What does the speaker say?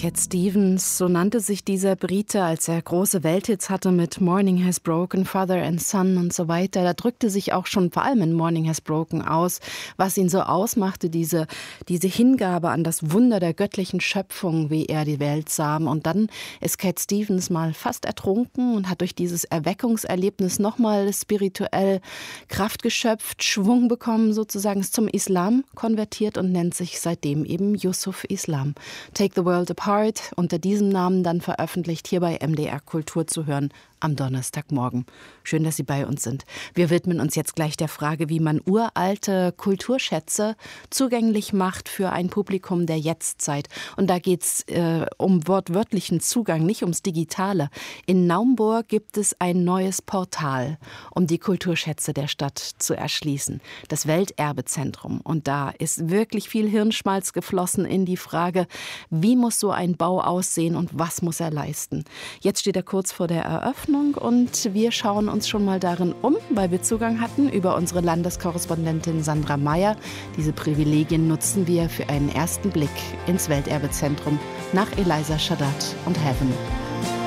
Cat Stevens, so nannte sich dieser Brite, als er große Welthits hatte mit Morning Has Broken, Father and Son und so weiter. Da drückte sich auch schon vor allem in Morning Has Broken aus, was ihn so ausmachte, diese Hingabe an das Wunder der göttlichen Schöpfung, wie er die Welt sah. Und dann ist Cat Stevens mal fast ertrunken und hat durch dieses Erweckungserlebnis nochmal spirituell Kraft geschöpft, Schwung bekommen sozusagen, ist zum Islam konvertiert und nennt sich seitdem eben Yusuf Islam. Take the World Apart, unter diesem Namen dann veröffentlicht, hier bei MDR Kultur zu hören am Donnerstagmorgen. Schön, dass Sie bei uns sind. Wir widmen uns jetzt gleich der Frage, wie man uralte Kulturschätze zugänglich macht für ein Publikum der Jetztzeit. Und da geht es um wortwörtlichen Zugang, nicht ums Digitale. In Naumburg gibt es ein neues Portal, um die Kulturschätze der Stadt zu erschließen. Das Welterbezentrum. Und da ist wirklich viel Hirnschmalz geflossen in die Frage, wie muss so ein Bau aussehen und was muss er leisten. Jetzt steht er kurz vor der Eröffnung und wir schauen uns schon mal darin um, weil wir Zugang hatten über unsere Landeskorrespondentin Sandra Meyer. Diese Privilegien nutzen wir für einen ersten Blick ins Welterbezentrum nach Eliza Shaddad und Heaven.